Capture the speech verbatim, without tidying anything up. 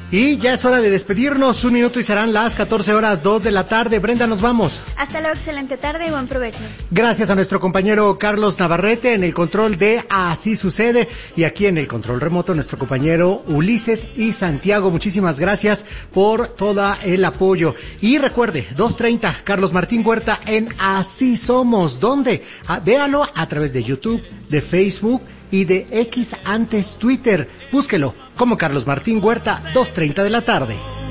Y ya es hora de despedirnos, un minuto y serán las catorce horas, dos de la tarde. Brenda, nos vamos. Hasta luego, excelente tarde y buen provecho. Gracias a nuestro compañero Carlos Navarrete en el control de Así Sucede, y aquí en el control remoto nuestro compañero Ulises y Santiago. Muchísimas gracias por todo el apoyo. Y recuerde, dos treinta, Carlos Martín Huerta en Así Somos. ¿Dónde? Ah, véalo a través de YouTube, de Facebook y de X, antes Twitter. Búsquelo como Carlos Martín Huerta, dos treinta de la tarde.